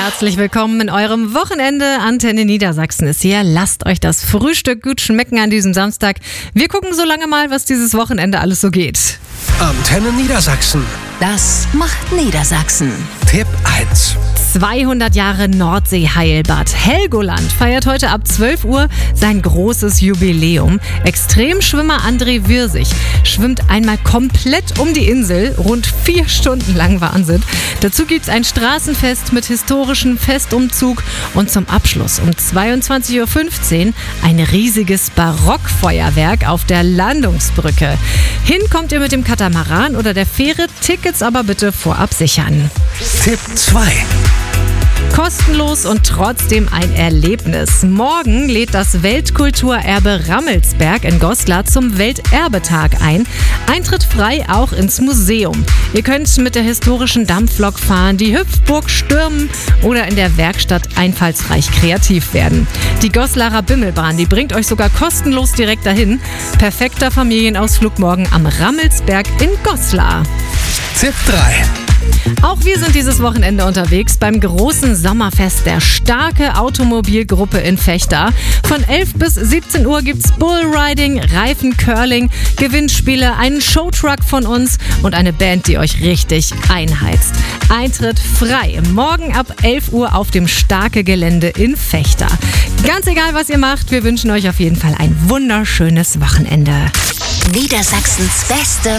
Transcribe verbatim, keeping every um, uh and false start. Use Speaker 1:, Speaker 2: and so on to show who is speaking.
Speaker 1: Herzlich willkommen in eurem Wochenende. Antenne Niedersachsen ist hier. Lasst euch das Frühstück gut schmecken an diesem Samstag. Wir gucken so lange mal, was dieses Wochenende alles so geht.
Speaker 2: Antenne Niedersachsen.
Speaker 3: Das macht Niedersachsen.
Speaker 2: Tipp eins.
Speaker 1: zweihundert Jahre Nordsee-Heilbad. Helgoland feiert heute ab zwölf Uhr sein großes Jubiläum. Extremschwimmer André Wirsig schwimmt einmal komplett um die Insel. Rund vier Stunden lang Wahnsinn. Dazu gibt es ein Straßenfest mit historischem Festumzug und zum Abschluss um zweiundzwanzig Uhr fünfzehn ein riesiges Barockfeuerwerk auf der Landungsbrücke. Hin kommt ihr mit dem Katamaran oder der Fähre, Tickets aber bitte vorab sichern.
Speaker 2: Tipp zwei.
Speaker 1: Kostenlos und trotzdem ein Erlebnis. Morgen lädt das Weltkulturerbe Rammelsberg in Goslar zum Welterbetag ein. Eintritt frei auch ins Museum. Ihr könnt mit der historischen Dampflok fahren, die Hüpfburg stürmen oder in der Werkstatt einfallsreich kreativ werden. Die Goslarer Bimmelbahn, die bringt euch sogar kostenlos direkt dahin. Perfekter Familienausflug morgen am Rammelsberg in Goslar.
Speaker 2: Tipp drei.
Speaker 1: Auch wir sind dieses Wochenende unterwegs beim großen Sommerfest der Starke Automobilgruppe in Vechta. Von elf bis siebzehn Uhr gibt's Bullriding, Reifencurling, Gewinnspiele, einen Showtruck von uns und eine Band, die euch richtig einheizt. Eintritt frei. Morgen ab elf Uhr auf dem Starke Gelände in Vechta. Ganz egal, was ihr macht, wir wünschen euch auf jeden Fall ein wunderschönes Wochenende.
Speaker 3: Niedersachsens beste